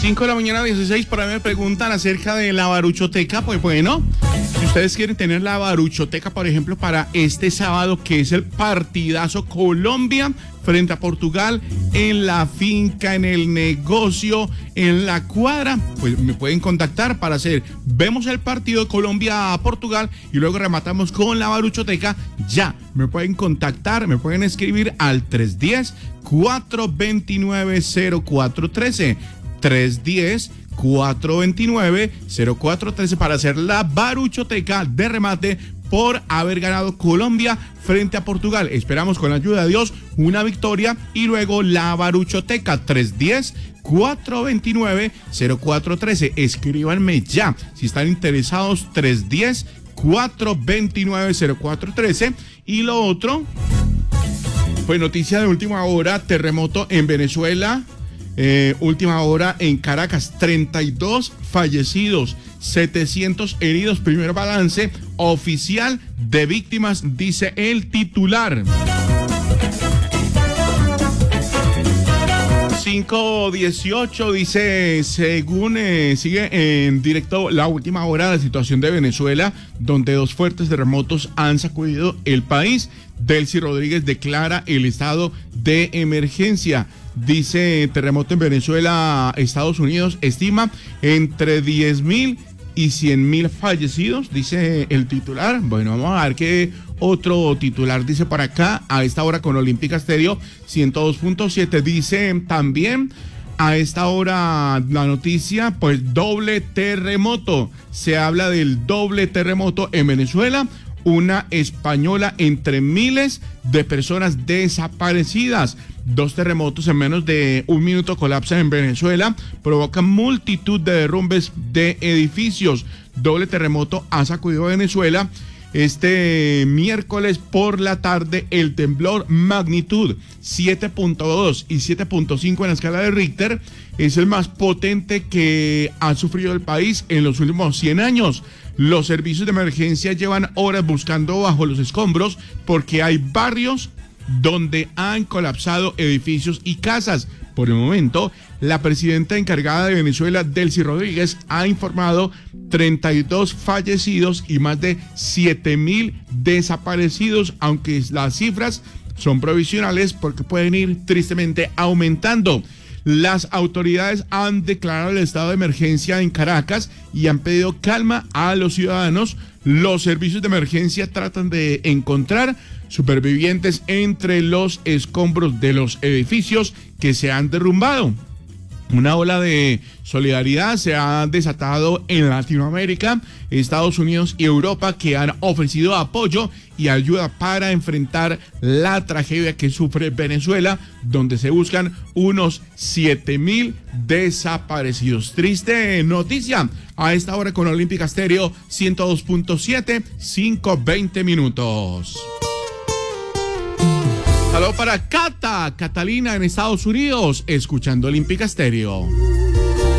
5 de la mañana, 16, por ahí me preguntan acerca de la baruchoteca. Pues bueno, si ustedes quieren tener la baruchoteca, por ejemplo, para este sábado, que es el partidazo Colombia frente a Portugal, en la finca, en el negocio, en la cuadra, pues me pueden contactar para vemos el partido de Colombia a Portugal y luego rematamos con la baruchoteca. Ya, me pueden contactar, me pueden escribir al 310-429-0413, 310-429-0413 para hacer la baruchoteca de remate por haber ganado Colombia frente a Portugal. Esperamos, con la ayuda de Dios, una victoria y luego la baruchoteca. 310-429-0413. Escríbanme ya si están interesados. 310-429-0413. Y lo otro, pues noticia de última hora: terremoto en Venezuela. Última hora en Caracas, 32 fallecidos, 700 heridos. Primer balance oficial de víctimas, dice el titular. 5:18 dice, según sigue en directo la última hora de la situación de Venezuela, donde 2 fuertes terremotos han sacudido el país. Delcy Rodríguez declara el estado de emergencia. Dice, terremoto en Venezuela, Estados Unidos estima entre 10.000 y 100.000 fallecidos, dice el titular. Bueno, vamos a ver qué otro titular dice por acá a esta hora con Olímpica Estéreo 102.7. Dice también a esta hora la noticia, pues doble terremoto. Se habla del doble terremoto en Venezuela. Una española entre miles de personas desaparecidas. 2 terremotos en menos de un minuto colapsan en Venezuela, provocan multitud de derrumbes de edificios. Doble terremoto ha sacudido a Venezuela. Este miércoles por la tarde, el temblor magnitud 7.2 y 7.5 en la escala de Richter es el más potente que ha sufrido el país en los últimos 100 años. Los servicios de emergencia llevan horas buscando bajo los escombros porque hay barrios donde han colapsado edificios y casas. Por el momento, la presidenta encargada de Venezuela, Delcy Rodríguez, ha informado 32 fallecidos y más de 7.000 desaparecidos, aunque las cifras son provisionales porque pueden ir tristemente aumentando. Las autoridades han declarado el estado de emergencia en Caracas y han pedido calma a los ciudadanos. Los servicios de emergencia tratan de encontrar supervivientes entre los escombros de los edificios que se han derrumbado. Una ola de solidaridad se ha desatado en Latinoamérica, Estados Unidos y Europa, que han ofrecido apoyo y ayuda para enfrentar la tragedia que sufre Venezuela, donde se buscan unos 7.000 desaparecidos. Triste noticia a esta hora con Olímpica Estéreo 102.7, 5:20 minutos. Saludos para Catalina en Estados Unidos, escuchando Olímpica Estéreo.